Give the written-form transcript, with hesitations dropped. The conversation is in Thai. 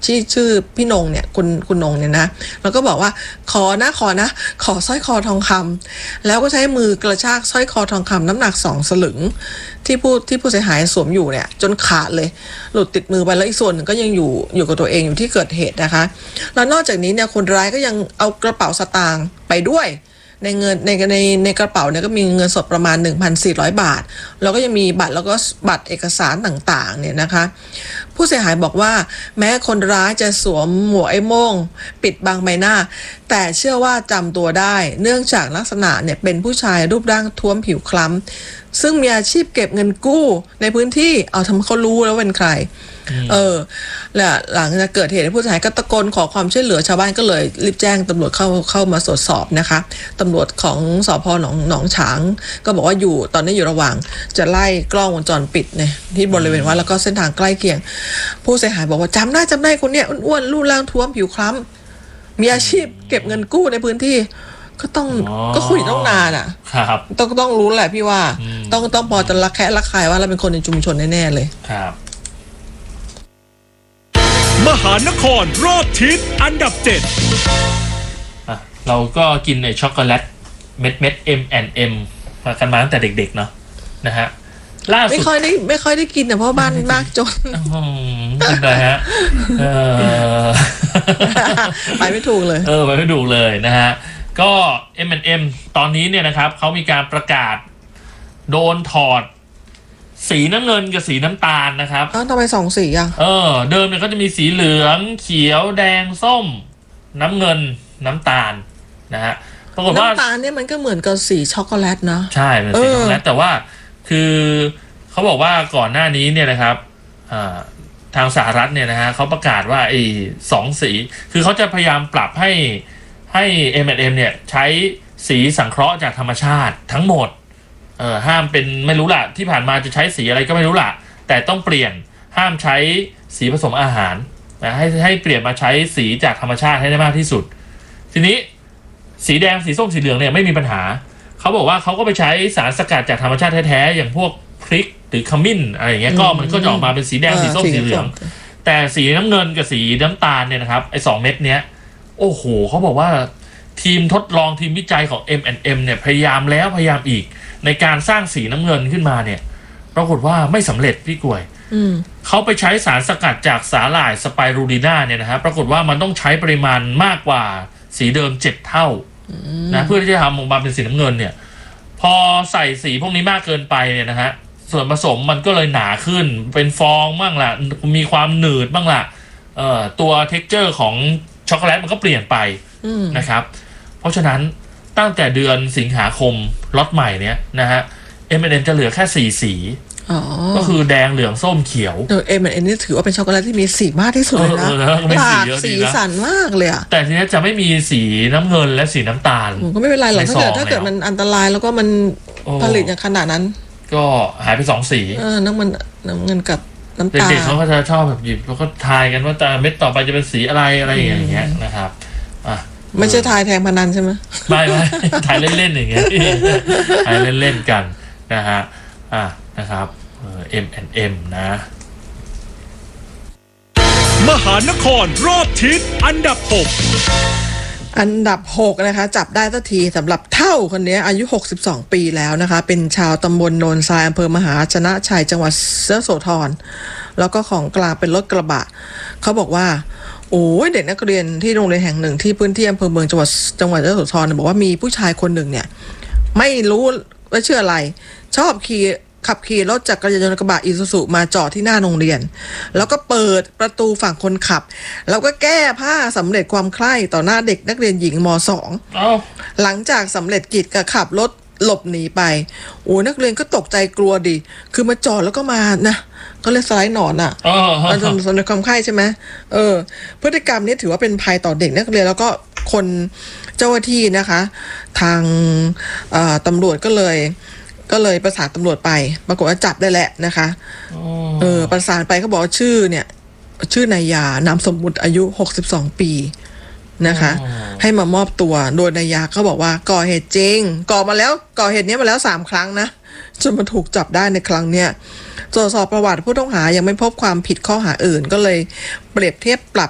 ชื่อพี่นงเนี่ยคุณนงเนี่ยนะแล้วก็บอกว่าขอสร้อยคอทองคำแล้วก็ใช้มือกระชากสร้อยคอทองคำน้ำหนัก2 สลึงที่ผู้เสียหายสวมอยู่เนี่ยจนขาดเลยหลุดติดมือไปแล้วอีกส่วนหนึ่งก็ยังอยู่กับตัวเองอยู่ที่เกิดเหตุนะคะแล้วนอกจากนี้เนี่ยคนร้ายก็ยังเอากระเป๋าสตางค์ไปด้วยในกระเป๋าเนี่ยก็มีเงินสดประมาณ 1,400 บาทแล้วก็ยังมีบัตรแล้วก็บัตรเอกสารต่างๆเนี่ยนะคะผู้เสียหายบอกว่าแม้คนร้ายจะสวมหมวกไอ้โม่งปิดบังใบหน้าแต่เชื่อว่าจำตัวได้เนื่องจากลักษณะเนี่ยเป็นผู้ชายรูปร่างท้วมผิวคล้ำซึ่งมีอาชีพเก็บเงินกู้ในพื้นที่เอาทำเขารู้แล้วเป็นใครและหลังจากเกิดเหตุผู้เสียหายก็ตะโกนขอความช่วยเหลือชาวบ้านก็เลยรีบแจ้งตำรวจเข้ามาตรวจสอบนะคะตำรวจของสภ.หนองฉางก็บอกว่าตอนนี้อยู่ระหว่างจะไล่กล้องวงจรปิดเนี่ยที่บริเวณวัดแล้วก็เส้นทางใกล้เคียงผู้เสียหายบอกว่าจำได้คนเนี้ยอ้วนๆรูปร่างท้วมผิวคล้ำมีอาชีพเก็บเงินกู้ในพื้นที่ก็คุยต้องนานอ่ะครับต้องรู้แหละพี่ว่าต้องพอจะรักแค่รักใครว่าเราเป็นคนในชุมชนแน่ๆเลยครับมหานครรอบทิศอันดับ7 เราก็กินในช็อกโกแลตเม็ด M&M มากันมาตั้งแต่เด็กๆเนาะนะฮะล่าสุดไม่ค่อยได้กินเพราะบ้านมากจนกินอะไรฮะไปไม่ถูกเลยไปไม่ถูกเลยนะฮะก็ M&M ตอนนี้เนี่ยนะครับเขามีการประกาศโดนถอดสีน้ำเงินกับสีน้ำตาลนะครับทำไม2 สีอ่ะเดิมเนี่ยก็จะมีสีเหลืองเขียวแดงส้มน้ำเงินน้ำตาลนะฮะปรากฏว่าน้ำตาลเนี่ยมันก็เหมือนกับสีช็อกโกแลตนะใช่เป็นสีช็อกโกแลตแต่ว่าคือเขาบอกว่าก่อนหน้านี้เนี่ยนะครับทางสหรัฐเนี่ยนะฮะเขาประกาศว่าไอ้2 สีคือเขาจะพยายามปรับให้M&M เนี่ยใช้สีสังเคราะห์จากธรรมชาติทั้งหมดห้ามเป็นไม่รู้ล่ะที่ผ่านมาจะใช้สีอะไรก็ไม่รู้ล่ะแต่ต้องเปลี่ยนห้ามใช้สีผสมอาหารนะให้เปลี่ยนมาใช้สีจากธรรมชาติให้ได้มากที่สุดทีนี้สีแดงสีส้มสีเหลืองเนี่ยไม่มีปัญหาเขาบอกว่าเขาก็ไปใช้สารสกัดจากธรรมชาติแท้ๆอย่างพวกพริกหรือขมิ้นอะไรอย่างเงี้ยก็มันก็จะออกมาเป็นสีแดงสีส้มสีเหลืองแต่สีน้ำเงินกับสีน้ำตาลเนี่ยนะครับไอ้2 เม็ดเนี้ยโอ้โหเขาบอกว่าทีมทดลองทีมวิจัยของ M&M เนี่ยพยายามแล้วพยายามอีกในการสร้างสีน้ำเงินขึ้นมาเนี่ยปรากฏว่าไม่สำเร็จพี่กล้วยเขาไปใช้สารสกัดจากสาหร่ายสไปรูลิน่าเนี่ยนะฮะปรากฏว่ามันต้องใช้ปริมาณมากกว่าสีเดิม7 เท่านะเพื่อที่จะทำออกมาเป็นสีน้ำเงินเนี่ยพอใส่สีพวกนี้มากเกินไปเนี่ยนะฮะส่วนผสมมันก็เลยหนาขึ้นเป็นฟองบ้างล่ะมีความหนืดบ้างล่ะตัวเท็กเจอร์ของช็อกโกแลตมันก็เปลี่ยนไปนะครับเพราะฉะนั้นตั้งแต่เดือนสิงหาคมล็อตใหม่เนี้ยนะฮะ M&M จะเหลือแค่4 สีก็คือแดงเหลืองส้มเขียว M&M นี่ถือว่าเป็นช็อกโกแลตที่มีสีมากที่สุดเลยนะหลากสีสันมากเลยอะแต่ทีนี้จะไม่มีสีน้ำเงินและสีน้ำตาลก็ไม่เป็นไรหรอกถ้าเกิดมันอันตรายแล้วก็มันผลิตอย่างขนาดนั้นก็หายไป2 สีน้ำเงินกับน้ำตาลเด็กๆเขาก็จะชอบแบบหยิบแล้วก็ทายกันว่าแต่เม็ดต่อไปจะเป็นสีอะไรอย่างเงี้ยนะครับไม่ใช่ทายแทงพนันใช่ไหมไม่ทายเล่นๆอย่างเงี้ยทายเล่นๆกันนะฮะนะครับM&M นะมหานครรอบทิศอันดับ 6นะคะจับได้ทันทีสำหรับเท่าคนนี้อายุ62 ปีแล้วนะคะเป็นชาวตำบลโนนทรายอำเภอมหาชนะชัยจังหวัดยโสธรแล้วก็ของกลางเป็นรถกระบะเขาบอกว่าโอ้ยเด็กนักเรียนที่โรงเรียนแห่งหนึ่งที่พื้นที่อำเภอเมืองจังหวัดยโสธรบอกว่ามีผู้ชายคนหนึ่งเนี่ยไม่รู้ว่าชื่ออะไรชอบขับขี่รถจักรยานยนต์กระบะอีซูซุมาจอดที่หน้าโรงเรียนแล้วก็เปิดประตูฝั่งคนขับแล้วก็แก้ผ้าสำเร็จความใคร่ต่อหน้าเด็กนักเรียนหญิงม.2 หลังจากสำเร็จกิจก็ขับรถหลบหนีไปโอ้นักเรียนก็ตกใจกลัวดิคือมาจอดแล้วก็มานะก็เลยสไลด์หนอนอ่ะมันจนสำเร็จความใคร่ใช่ไหมพฤติกรรมนี้ถือว่าเป็นภัยต่อเด็กนักเรียนแล้วก็คนเจ้าหน้าที่นะคะทางตำรวจก็เลยประสานตำรวจไปปรากฏว่าจับได้แหละนะคะประสานไปเขาบอกว่าชื่อนายานามสมมุติอายุ62 ปีนะคะให้มามอบตัวโดยนายาเขาบอกว่าก่อเหตุจริงก่อเหตุนี้มาแล้ว3 ครั้งนะจนมาถูกจับได้ในครั้งเนี้ยตรวจสอบประวัติผู้ต้องหายังไม่พบความผิดข้อหาอื่นก็เลยเปรียบเทียบปรับ